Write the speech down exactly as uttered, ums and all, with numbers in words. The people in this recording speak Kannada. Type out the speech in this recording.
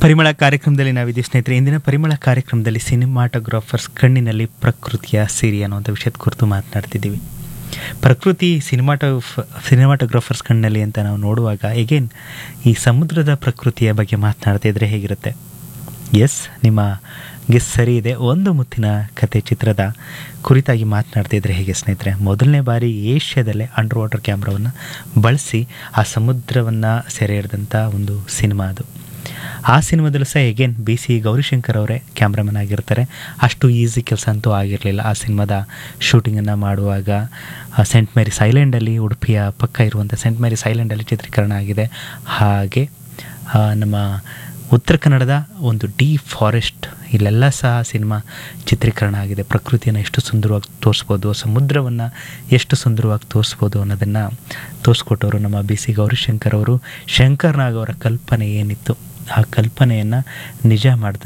ಪರಿಮಳ ಕಾರ್ಯಕ್ರಮದಲ್ಲಿ ನಾವಿದ್ದೀವಿ ಸ್ನೇಹಿತರೆ. ಇಂದಿನ ಪರಿಮಳ ಕಾರ್ಯಕ್ರಮದಲ್ಲಿ ಸಿನಿಮಾಟೋಗ್ರಾಫರ್ಸ್ ಕಣ್ಣಿನಲ್ಲಿ ಪ್ರಕೃತಿಯ ಸಿರಿ ಅನ್ನುವಂಥ ವಿಷಯದ ಕುರಿತು ಮಾತನಾಡ್ತಿದ್ದೀವಿ. ಪ್ರಕೃತಿ ಸಿನಿಮಾಟೋ ಸಿನಿಮಾಟೋಗ್ರಾಫರ್ಸ್ ಕಣ್ಣಲ್ಲಿ ಅಂತ ನಾವು ನೋಡುವಾಗ ಎಗೇನ್ ಈ ಸಮುದ್ರದ ಪ್ರಕೃತಿಯ ಬಗ್ಗೆ ಮಾತನಾಡ್ತಾ ಇದ್ರೆ ಹೇಗಿರುತ್ತೆ? ಎಸ್, ನಿಮ್ಮ ಗೆಸ್ ಸರಿ ಇದೆ. ಒಂದು ಮುತ್ತಿನ ಕತೆ ಚಿತ್ರದ ಕುರಿತಾಗಿ ಮಾತನಾಡ್ತಾ ಇದ್ರೆ ಹೇಗೆ ಸ್ನೇಹಿತರೆ? ಮೊದಲನೇ ಬಾರಿ ಏಷ್ಯಾದಲ್ಲೇ ಅಂಡರ್ ವಾಟರ್ ಕ್ಯಾಮ್ರಾವನ್ನು ಬಳಸಿ ಆ ಸಮುದ್ರವನ್ನು ಸೆರೆ ಹಿಡಿದಂಥ ಒಂದು ಸಿನಿಮಾ ಅದು. ಆ ಸಿನಿಮಾದಲ್ಲೂ ಸಹ ಎಗೇನ್ ಬಿ ಸಿ ಗೌರಿಶಂಕರ್ ಅವರೇ ಕ್ಯಾಮ್ರಾಮನ್ ಆಗಿರ್ತಾರೆ. ಅಷ್ಟು ಈಸಿ ಕೆಲಸ ಅಂತೂ ಆಗಿರಲಿಲ್ಲ. ಆ ಸಿನಿಮಾದ ಶೂಟಿಂಗನ್ನು ಮಾಡುವಾಗ ಸೆಂಟ್ ಮೇರಿಸ್ ಐಲ್ಯಾಂಡಲ್ಲಿ, ಉಡುಪಿಯ ಪಕ್ಕ ಇರುವಂಥ ಸೆಂಟ್ ಮೇರಿಸ್ ಐಲ್ಯಾಂಡಲ್ಲಿ ಚಿತ್ರೀಕರಣ ಆಗಿದೆ. ಹಾಗೆ ನಮ್ಮ ಉತ್ತರ ಕನ್ನಡದ ಒಂದು ಡೀಪ್ ಫಾರೆಸ್ಟ್, ಇಲ್ಲೆಲ್ಲ ಸಹ ಸಿನಿಮಾ ಚಿತ್ರೀಕರಣ ಆಗಿದೆ. ಪ್ರಕೃತಿಯನ್ನು ಎಷ್ಟು ಸುಂದರವಾಗಿ ತೋರಿಸ್ಬೋದು, ಸಮುದ್ರವನ್ನು ಎಷ್ಟು ಸುಂದರವಾಗಿ ತೋರಿಸ್ಬೋದು ಅನ್ನೋದನ್ನು ತೋರಿಸ್ಕೊಟ್ಟವರು ನಮ್ಮ ಬಿ ಸಿ ಗೌರಿಶಂಕರ್ ಅವರು. ಶಂಕರ್ ನಾಗ್ ಅವರ ಕಲ್ಪನೆ ಏನಿತ್ತು, ಆ ಕಲ್ಪನೆಯನ್ನು ನಿಜ ಮಾಡಿದ